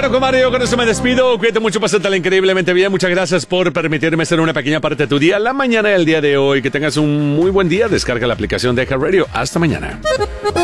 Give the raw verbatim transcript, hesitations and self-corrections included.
Radio con Mario, con eso me despido. Cuídate mucho, pásatela increíblemente bien. Muchas gracias por permitirme ser una pequeña parte de tu día, la mañana del día de hoy. Que tengas un muy buen día. Descarga la aplicación de iHeartRadio. Hasta mañana.